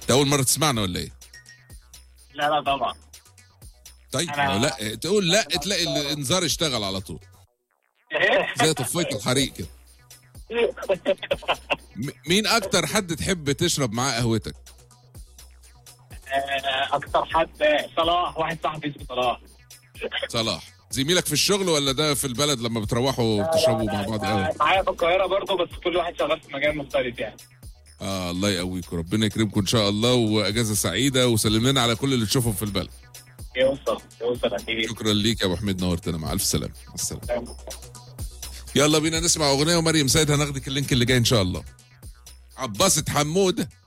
انت اول مره تسمعنا ولا ايه؟ لا لا طبعا. طيب لا تقول لا تلاقي الانذار اشتغل على طول زي طفيت الحريق كده. مين اكتر حد تحب تشرب معاه قهوتك؟ اكتر حد صلاح، واحد صاحبي اسمه صلاح. صلاح زميلك في الشغل ولا ده في البلد لما بتروحوا بتشربوا مع بعض قهوه؟ معايا في القاهره برضه، بس كل واحد شغال في مجال مختلف يعني. الله يقويكم، ربنا يكرمكم ان شاء الله، واجازه سعيده، وسلم لنا على كل اللي تشوفهم في البلد. يوصل اكيد. شكرا ليك يا ابو حميد، نورتنا، مع الف سلامه. مع السلامه. يلا بينا نسمع اغنيه، ومريم سيد هناخدك اللينك اللي جاي ان شاء الله. عباسة حموده.